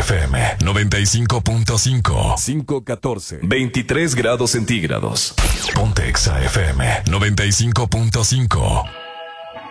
FM 95.5. 5:14. 23 grados centígrados. Ponte Exa FM 95.5.